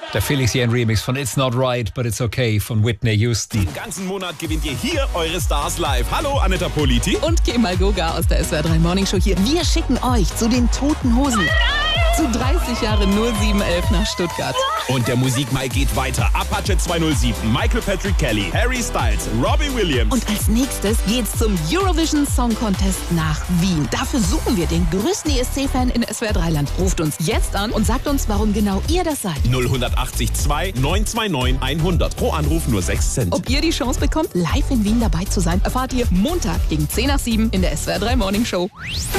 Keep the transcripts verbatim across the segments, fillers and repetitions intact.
Der Felix Jähn Remix von It's Not Right, But It's Okay von Whitney Houston. Den ganzen Monat gewinnt ihr hier eure Stars live. Hallo, Anita Politi. Und Kemal Goga aus der S W R drei Morning Show hier. Wir schicken euch zu den Toten Hosen. Zu dreißig Jahre null sieben elf nach Stuttgart. Und der Musikmai geht weiter. Apache zweihundertsieben, Michael Patrick Kelly, Harry Styles, Robbie Williams. Und als nächstes geht's zum Eurovision Song Contest nach Wien. Dafür suchen wir den größten E S C-Fan in S W R drei Land. Ruft uns jetzt an und sagt uns, warum genau ihr das seid. null acht acht zwei neun zwei neun hundert. Pro Anruf nur sechs Cent. Ob ihr die Chance bekommt, live in Wien dabei zu sein, erfahrt ihr Montag gegen zehn nach sieben in der S W R drei Morning Show.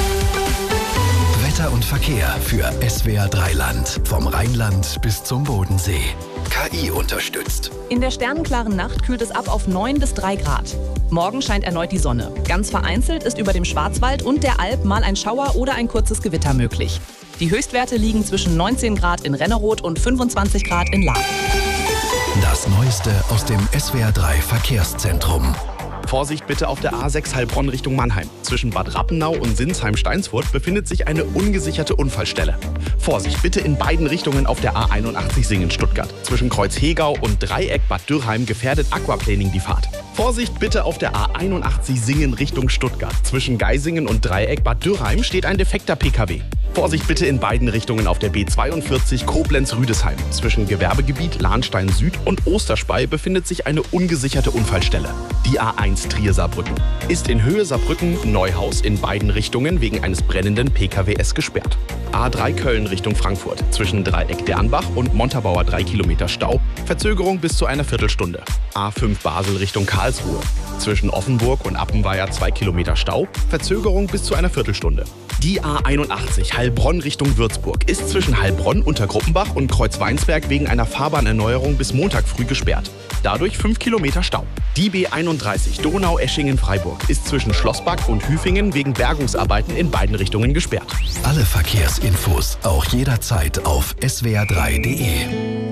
Wetter und Verkehr für S W R drei Land. Vom Rheinland bis zum Bodensee. K I unterstützt. In der sternenklaren Nacht kühlt es ab auf neun bis drei Grad. Morgen scheint erneut die Sonne. Ganz vereinzelt ist über dem Schwarzwald und der Alp mal ein Schauer oder ein kurzes Gewitter möglich. Die Höchstwerte liegen zwischen neunzehn Grad in Renneroth und fünfundzwanzig Grad in Lahr. Das Neueste aus dem S W R drei Verkehrszentrum. Vorsicht bitte auf der A sechs Heilbronn Richtung Mannheim. Zwischen Bad Rappenau und Sinsheim-Steinsfurt befindet sich eine ungesicherte Unfallstelle. Vorsicht bitte in beiden Richtungen auf der A einundachtzig Singen-Stuttgart. Zwischen Kreuz Hegau und Dreieck Bad Dürrheim gefährdet Aquaplaning die Fahrt. Vorsicht bitte auf der A einundachtzig Singen Richtung Stuttgart. Zwischen Geisingen und Dreieck Bad Dürrheim steht ein defekter P K W. Vorsicht bitte in beiden Richtungen auf der B zweiundvierzig Koblenz-Rüdesheim. Zwischen Gewerbegebiet Lahnstein Süd und Osterspey befindet sich eine ungesicherte Unfallstelle. Die A eins Trier-Saarbrücken ist in Höhe Saarbrücken-Neuhaus in beiden Richtungen wegen eines brennenden P K W S gesperrt. A drei Köln Richtung Frankfurt. Zwischen Dreieck Dernbach und Montabaur drei Kilometer Stau. Verzögerung bis zu einer Viertelstunde. A fünf Basel Richtung Karlsruhe. Zwischen Offenburg und Appenweier zwei Kilometer Stau. Verzögerung bis zu einer Viertelstunde. Die A einundachtzig Heilbronn Richtung Würzburg ist zwischen Heilbronn, Untergruppenbach und Kreuzweinsberg wegen einer Fahrbahnerneuerung bis Montag früh gesperrt. Dadurch fünf Kilometer Stau. Die B einunddreißig Donau-Eschingen-Freiburg ist zwischen Schlossbach und Hüfingen wegen Bergungsarbeiten in beiden Richtungen gesperrt. Alle Verkehrsinfos auch jederzeit auf S W R drei punkt de.